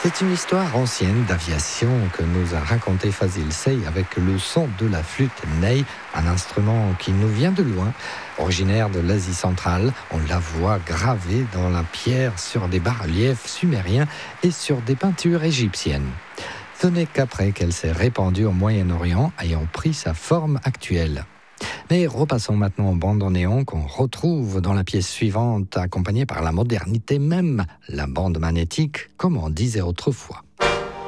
C'est une histoire ancienne d'aviation que nous a raconté Fazil Say avec le son de la flûte ney, un instrument qui nous vient de loin, originaire de l'Asie centrale. On la voit gravée dans la pierre sur des bas-reliefs sumériens et sur des peintures égyptiennes. Ce n'est qu'après qu'elle s'est répandue au Moyen-Orient, ayant pris sa forme actuelle. Mais repassons maintenant aux bandes en néon qu'on retrouve dans la pièce suivante, accompagnée par la modernité même, la bande magnétique, comme on disait autrefois.